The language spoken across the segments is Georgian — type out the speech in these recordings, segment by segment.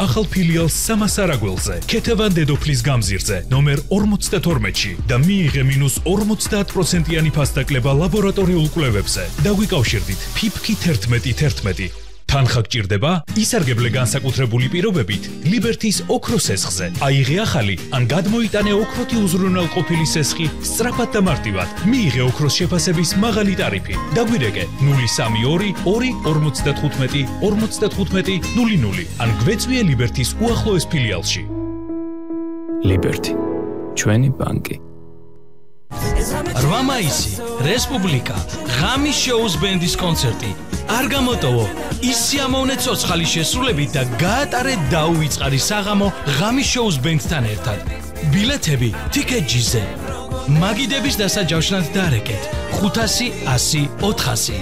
ახალ ფილიალს სამასარაგველზე, ქეთევან დედოფლის გამზირზე, ნომერ 52-ში და მიიღე -50%-იანი ფასდაკლება ლაბორატორიულ კვლევებზე. დაგვიკავშირდით ფიფკი 1111. თანხა გჭირდება? ისარგებლე განსაკუთრებული პირობებით ლიბერთის ოქროს სესხზე. აიღე ახალი ან გადმოიტანე ოქროთი უზრუნველყოფილი სესხი სწრაფად და მარტივად. მიიღე ოქროს შეფასების მაღალი ტარიფი. დაგვირეკე 032 255 55 00 ან გვეწვიე ლიბერთის უახლოეს ფილიალში. ლიბერთი, ჩვენი ბანკი. 8 მაისი, რესპუბლიკა, ღამის შოუს ბენდის კონცერტი. არ გამოტოვო, ის სიამოვნე ცოცხალი შესრულებით და გაატარე დაუვიწყარი საღამო ღამის შოუს ბენდთან ერთად. ბილეთები TicketJet-ზე. მაგიდების დასაჯავშნად დარეკეთ 500 100 400.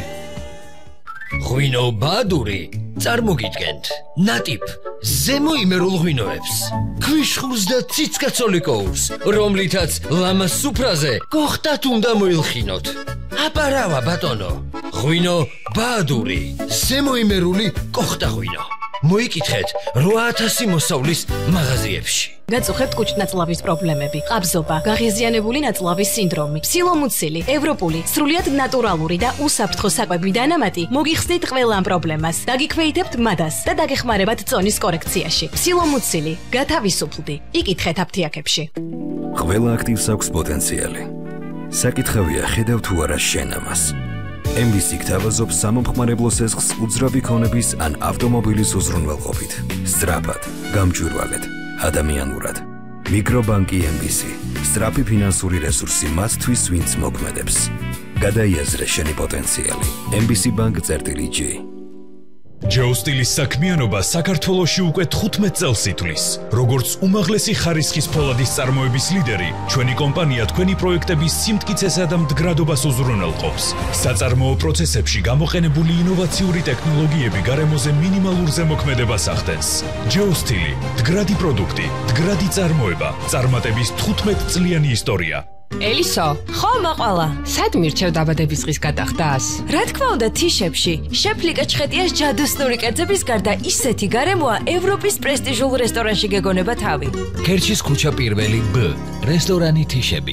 ღვინო ბადური წარმოგიდგენთ ნატიფ ზემო იმერულ ღვინოებს ქვიშხურს და ციცკაცოლიკოურს რომლითაც ლამას სუფრაზე გოხტათ უნდა მოილხინოთ აპარავა ბატონო ღვინო ბადური ზემო იმერული კოხტა ღვინო მოიკითხეთ 8000 მოსავლის მაღაზიებში გაწუხებთ კუჭნაწლავის პრობლემები, ყაბზობა, გაღიზიანებული ნაწლავის სინდრომი, ფსილომუცილი, ევროპული, სრულიად ნატურალური და უსაფრთხო საკვები დანამატი მოგიხსნით ყველა ამ პრობლემას. დაგიქვეითებთ მადას და დაგეხმარებათ წონის კორექციაში. ფსილომუცილი, გათავისუფლდი. იკითხეთ აფთიაქებში. ყველა აქტივს აქვს პოტენციალი. საკითხავია ხედავ თუ არა შენ ამას. MBC გთავაზობს სამომხმარებლო სესხს უძრავი ქონების ან ავტომობილის უზრუნველყოფით. სწრაფად, გამჭვირვალედ. ადამიანურად. მიკრობანკი MBC. სწრაფი ფინანსური რესურსი მათთვის, ვინც მოქმედებს. გადაიაზრე შენი პოტენციალი. MBC Bank-G. ჯეოსტილის საქმიანობა საქართველოში უკვე 15 წელს ითვლის. როგორც უმაღლესი ხარისხის ფოლადის წარმოების ლიდერი, ჩვენი კომპანია თქვენი პროექტების სიმტკიცესა და მდგრადობას უზრუნველყოფს. საწარმოო პროცესებში გამოყენებული ინოვაციური ტექნოლოგიები გარემოზე მინიმალურ ზემოქმედებას ახდენს. ჯეოსტილი, მდგრადი პროდუქტი, მდგრადი წარმოება, წარმატების 15 წლიანი ისტორია. ელისო, ხო მაყვალა. სად მირჩევ დაბადებისღის გადახდას? რა თქმა უნდა თიშებში. შეფლიკა ჩხეტიას ჯადოსნური კერძების გარდა ისეთი გარემოა ევროპის პრესტიჟულ რესტორანში გეგონება თავი. ქერჩის ქუჩა პირველი B, რესტორანი თიშები.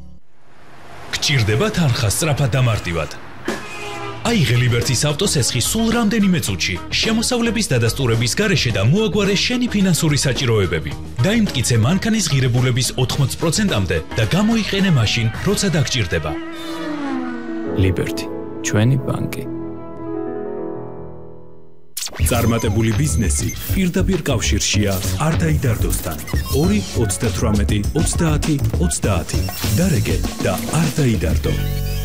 გჭირდება თანხა სწრაფად და მარტივად. აიღე ლიბერთის ავტოსესხი სულ რამდენიმე წუთში, შემოსავლების დადასტურების გარეშე და მოაგვარე შენი ფინანსური საჭიროებები. დაიმტკიცე მანქანის ღირებულების 80%-მდე და გამოიყენე მაშინ, როცა დაგჭირდება. ლიბერთი, ჩვენი ბანკი. წარმატებული ბიზნესი პირდაპირ კავშირშია არდაიდარდოსთან. 2 38 30 30. დარეგე და არ დაიდარდო.